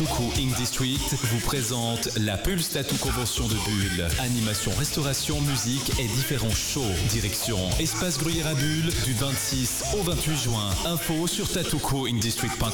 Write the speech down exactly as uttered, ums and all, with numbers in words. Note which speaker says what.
Speaker 1: Tattoo Ink District vous présente la Pulse Tattoo Convention de Bulle. Animation, restauration, musique et différents shows. Direction Espace Gruyère à Bulle du vingt-six au vingt-huit juin. Info sur tattoo co ink district point com.